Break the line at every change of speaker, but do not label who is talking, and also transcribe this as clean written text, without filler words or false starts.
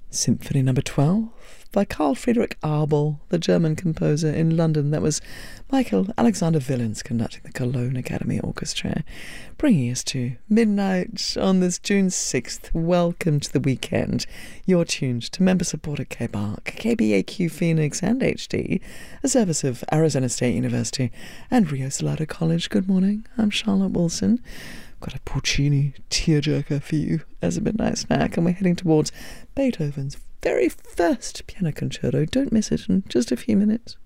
Symphony Number 12 by Carl Friedrich Abel, the German composer in London. That was Michael Alexander Willens conducting the Cologne Academy Orchestra, bringing us to midnight on this June 6th. Welcome to the weekend. You're tuned to member-supported KBARC, KBAQ Phoenix and HD, a service of Arizona State University and Rio Salado College. Good morning, I'm Charlotte Wilson. Got a Puccini tearjerker for you as a midnight snack, and we're heading towards Beethoven's very first piano concerto. Don't miss it in just a few minutes.